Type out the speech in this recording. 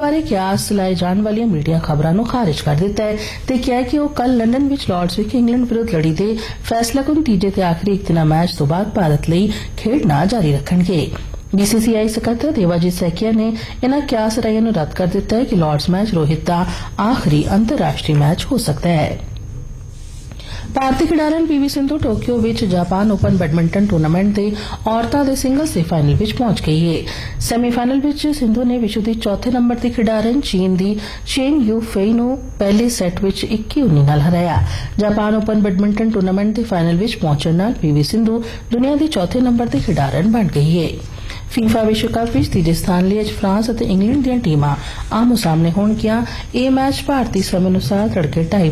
बारे क्यास लाए जाने वाली मीडिया खबरों को खारिज कर दिता है ते कहा कि वह कल लंदन विच लॉर्ड्स विच इंग्लैंड विरुद्ध लड़ी दे फैसलाकुन तीजे ते आखिरी एक दिना मैच तो बाद भारत लई खेडना जारी रखणगे। बीसीसीआई सकत्तर देवाजीत सैकिया ने इन्हां क्यास राइयां नूं रद्द कर दिता है कि लॉर्ड्स मैच रोहित दा आखिरी अंतरराष्ट्रीय मैच हो सकता है। भारतीय खिडारन पीवी सिंधु टोक्यो विच जापान ओपन बैडमिंटन टूर्नामेंट के औरतां दे सिंगल्स दे फाइनल विच पहुंच गई है। सैमीफाइनल विच सिंधु ने विश्व की चौथे नंबर की खिडारन चीन की चेन यू फेई नूं पहले सैट विच 21-19 नाल हराया। जापान ओपन बैडमिंटन टूर्नामेंट के फाइनल विच पहुंचण नाल पीवी सिंधु दुनिया की चौथे नंबर की खिडारन बन गई है। फीफा विश्व कप विच तीजे स्थान लिए अज फ्रांस और इंग्लैंड दीयां टीमां आमो सामने होणगियां। यह मैच भारतीय समय अनुसार तड़के 2:30